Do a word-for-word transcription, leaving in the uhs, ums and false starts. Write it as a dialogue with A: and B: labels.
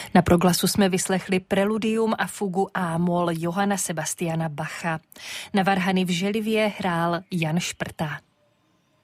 A: Na Proglasu jsme vyslechli preludium a fugu A-moll Johanna Sebastiana Bacha. Na varhany v Želivě hrál Jan Šprta.